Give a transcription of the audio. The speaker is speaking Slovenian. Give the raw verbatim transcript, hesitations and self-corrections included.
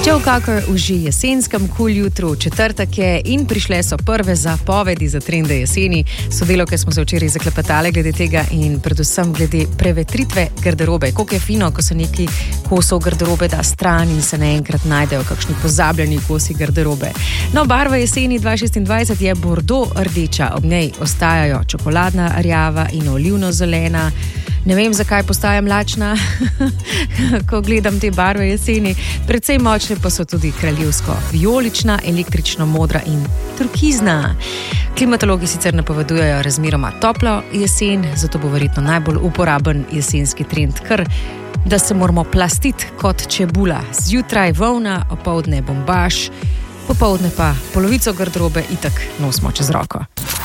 Če vkakor uži jesenskem kul jutru, četrtek je in prišle so prve zapovedi za trende jeseni. Sodelavke smo se včeraj zaklepetale glede tega in predvsem glede prevetritve garderobe. Koliko je fino, ko se neki kosov garderobe da stran in se naenkrat najdejo kakšni pozabljeni kosi garderobe. No, barva jeseni dva tisoč šestindvajset je bordo rdeča, ob njej ostajajo čokoladna rjava in olivno zelena. Ne vem, zakaj postajam lačna, ko gledam te barve jeseni. Precej močne pa so tudi kraljevsko vijolična, električno modra in turkizna. Klimatologi sicer napovedujejo razmeroma toplo jesen, zato bo verjetno najbolj uporaben jesenski trend kar, da se moramo plastiti kot čebula. Zjutraj volna, opoldne bombaž, popoldne pa polovico garderobe itak nosimo čez roko.